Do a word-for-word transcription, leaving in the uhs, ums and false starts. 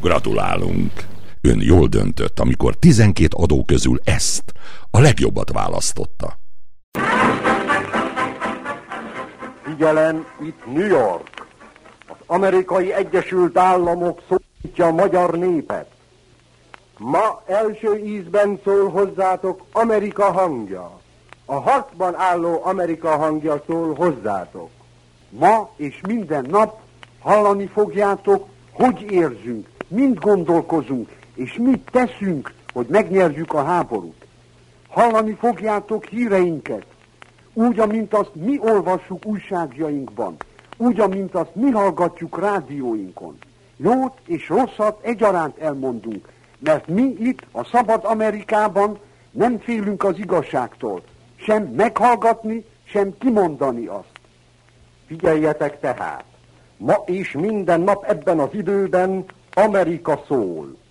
Gratulálunk! Ön jól döntött, amikor tizenkét adó közül ezt, a legjobbat választotta. Figyelem, itt New York. Az Amerikai Egyesült Államok szólítja a magyar népet. Ma első ízben szól hozzátok Amerika hangja. A harcban álló Amerika hangja szól hozzátok. Ma és minden nap hallani fogjátok, hogy érzünk, mind gondolkozunk, és mit teszünk, hogy megnyerjük a háborút. Hallani fogjátok híreinket, úgy, amint azt mi olvassuk újságjainkban, úgy, amint azt mi hallgatjuk rádióinkon. Jót és rosszat egyaránt elmondunk, mert mi itt, a szabad Amerikában nem félünk az igazságtól, sem meghallgatni, sem kimondani azt. Figyeljetek tehát! Ma és minden nap ebben az időben Amerika szól.